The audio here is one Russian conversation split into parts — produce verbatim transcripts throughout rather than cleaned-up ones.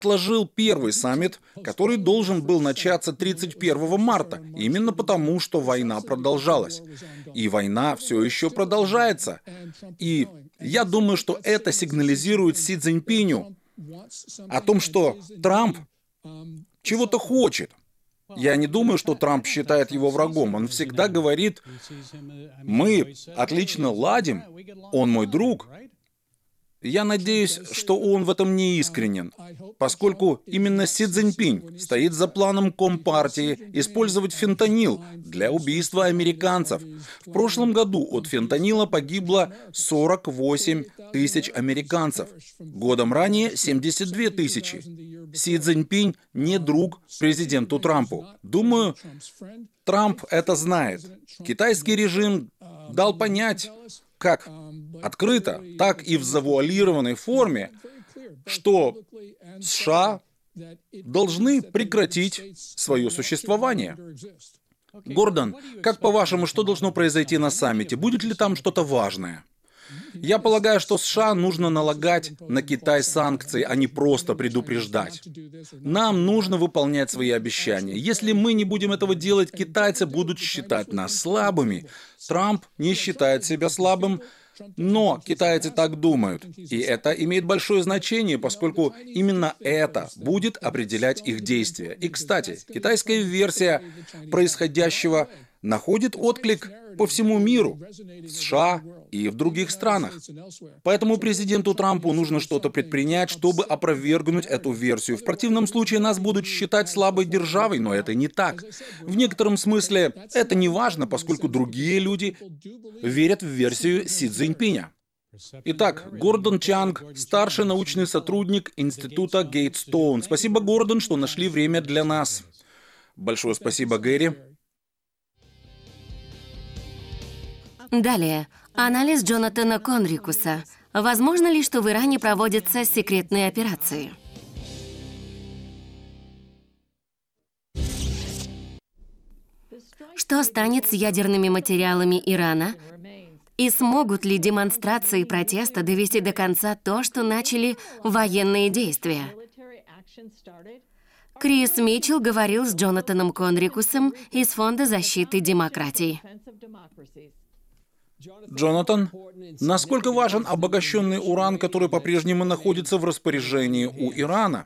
отложил первый саммит, который должен был начаться тридцать первого марта, именно потому, что война продолжалась. И война все еще продолжается. И я думаю, что это сигнализирует Си Цзиньпиню о том, что Трамп чего-то хочет. Я не думаю, что Трамп считает его врагом. Он всегда говорит: «Мы отлично ладим, он мой друг». Я надеюсь, что он в этом не искренен, поскольку именно Си Цзиньпинь стоит за планом Компартии использовать фентанил для убийства американцев. В прошлом году от фентанила погибло сорок восемь тысяч американцев, годом ранее семьдесят две тысячи. Си Цзиньпинь не друг президенту Трампу. Думаю, Трамп это знает. Китайский режим дал понять, как открыто, так и в завуалированной форме, что США должны прекратить свое существование. Гордон, как по-вашему, что должно произойти на саммите? Будет ли там что-то важное? Я полагаю, что США нужно налагать на Китай санкции, а не просто предупреждать. Нам нужно выполнять свои обещания. Если мы не будем этого делать, китайцы будут считать нас слабыми. Трамп не считает себя слабым, но китайцы так думают. И это имеет большое значение, поскольку именно это будет определять их действия. И, кстати, китайская версия происходящего находит отклик по всему миру, в США и в других странах. Поэтому президенту Трампу нужно что-то предпринять, чтобы опровергнуть эту версию. В противном случае нас будут считать слабой державой, но это не так. В некотором смысле это не важно, поскольку другие люди верят в версию Си Цзиньпиня. Итак, Гордон Чанг, старший научный сотрудник Института Гейтстоун. Спасибо, Гордон, что нашли время для нас. Большое спасибо, Гэри. Далее. Анализ Джонатана Конрикуса. Возможно ли, что в Иране проводятся секретные операции? Что станет с ядерными материалами Ирана? И смогут ли демонстрации протеста довести до конца то, что начали военные действия? Крис Митчелл говорил с Джонатаном Конрикусом из Фонда защиты демократии. Джонатан, насколько важен обогащенный уран, который по-прежнему находится в распоряжении у Ирана?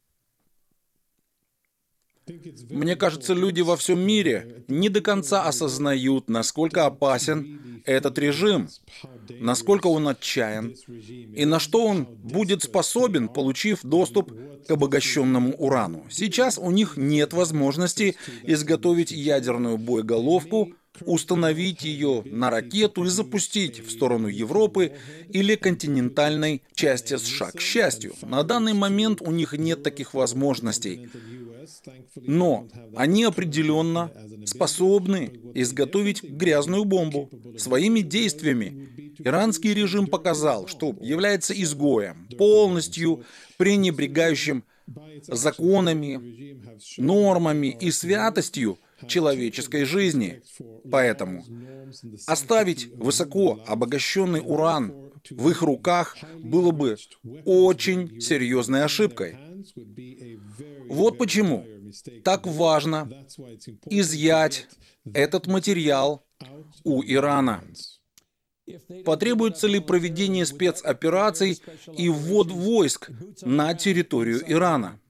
Мне кажется, люди во всем мире не до конца осознают, насколько опасен этот режим, насколько он отчаян, и на что он будет способен, получив доступ к обогащенному урану. Сейчас у них нет возможности изготовить ядерную боеголовку, установить ее на ракету и запустить в сторону Европы или континентальной части США. К счастью, на данный момент у них нет таких возможностей. Но они определенно способны изготовить грязную бомбу. Своими действиями иранский режим показал, что является изгоем, полностью пренебрегающим законами, нормами и святостью человеческой жизни. Поэтому оставить высоко обогащенный уран в их руках было бы очень серьезной ошибкой. Вот почему так важно изъять этот материал у Ирана. Потребуется ли проведение спецопераций и ввод войск на территорию Ирана?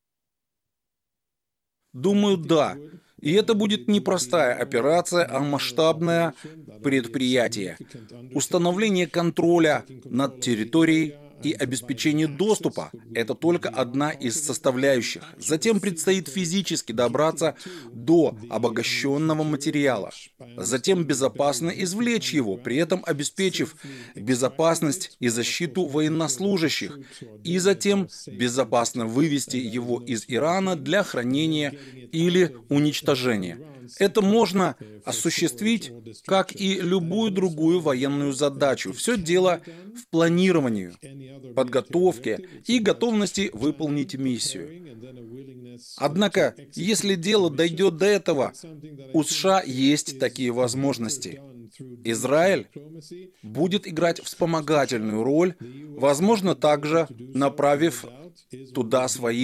Думаю, да. И это будет не простая операция, а масштабное предприятие. Установление контроля над территорией и обеспечение доступа – это только одна из составляющих. Затем предстоит физически добраться до обогащенного материала. Затем безопасно извлечь его, при этом обеспечив безопасность и защиту военнослужащих. И затем безопасно вывести его из Ирана для хранения или уничтожения. Это можно осуществить, как и любую другую военную задачу. Все дело в планировании, подготовке и готовности выполнить миссию. Однако, если дело дойдет до этого, у США есть такие возможности. Израиль будет играть вспомогательную роль, возможно, также направив туда свои